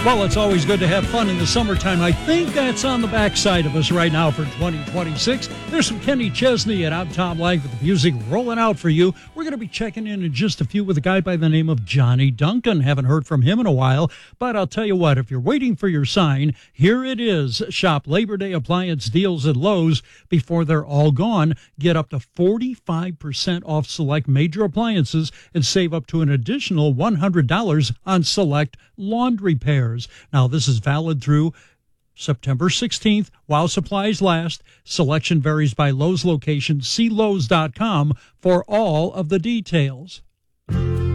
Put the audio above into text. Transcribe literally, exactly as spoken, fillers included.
Well, it's always good to have fun in the summertime. I think that's on the backside of us right now for twenty twenty-six. There's some Kenny Chesney, and I'm Tom Lang with the music rolling out for you. We're going to be checking in in just a few with a guy by the name of Johnny Duncan. Haven't heard from him in a while, but I'll tell you what, if you're waiting for your sign, here it is. Shop Labor Day appliance deals at Lowe's before they're all gone. Get up to forty-five percent off select major appliances and save up to an additional one hundred dollars on select lawn repairs. Now, this is valid through September sixteenth while supplies last. Selection varies by Lowe's location. See Lowe's dot com for all of the details.